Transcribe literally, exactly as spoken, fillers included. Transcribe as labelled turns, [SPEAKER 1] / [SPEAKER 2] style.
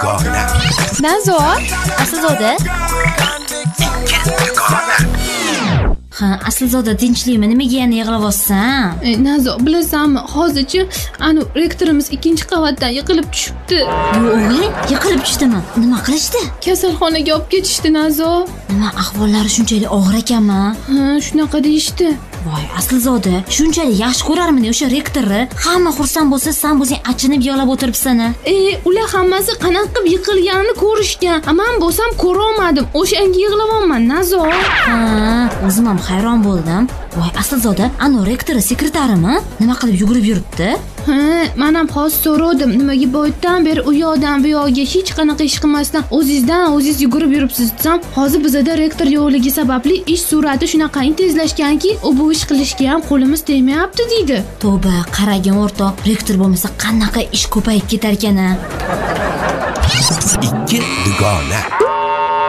[SPEAKER 1] dugona.
[SPEAKER 2] Nazo, Aslzoda.
[SPEAKER 1] Ikki dugona.
[SPEAKER 3] Ha, Aslzoda tinchlikmi? Nimaga yana yig'layapsan?
[SPEAKER 2] E, Nazo, bilasanmi, hozirchi anu rektorimiz ikkinchi qavatdan yiqilib tushibdi.
[SPEAKER 3] O'g'il, yiqilib tushdimi? Nima qilishdi?
[SPEAKER 2] Kasalxonaga olib ketishdi, Nazo.
[SPEAKER 3] Nima, ahvollari shunchalik og'ir ekanmi?
[SPEAKER 2] Ha, shunaqa deyishdi.
[SPEAKER 3] Voy, Aslzoda, shunchalik yaxshi ko'rarmidi o'sha rektorni? Hamma xursand bo'lsa, sen o'zing achinib yig'lab o'tiribsan.
[SPEAKER 2] E, ular hammasi qanaqa qilib yiqilganini ko'rishgan. Men bo'lsam ko'ra olmadim. O'shanga yig'layapman, Nazo.
[SPEAKER 3] Ha, o'zim ham hayron bo'ldim. Voy, Aslzoda, anu rektori sekretarimi? Nima qilib yugurib yuribdi?
[SPEAKER 2] Ha, men ham hozir so'radim, nimaga boydan beri u yoqdan bu yoqqa hech qanaqa ish qilmasdan o'zingizdan o'zingiz yugurib yuribsiz desam, hozir bizda rektor yo'qligi sababli ish sur'ati shunaqa tezlashganki, u bu ish qilishga ham qo'limiz tegmayapti deydi.
[SPEAKER 3] Tavba, qaragin o'rtoq, rektor bo'lmasa qanaqa ish ko'payib ketar ekan-a?
[SPEAKER 1] Ikki dugona.